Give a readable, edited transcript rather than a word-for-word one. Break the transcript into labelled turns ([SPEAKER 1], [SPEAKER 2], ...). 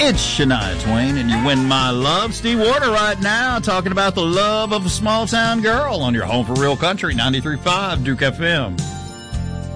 [SPEAKER 1] It's Shania Twain, and you win my love. Steve Warner right now talking about the love of a small-town girl on your home for real country, 93.5 Duke FM.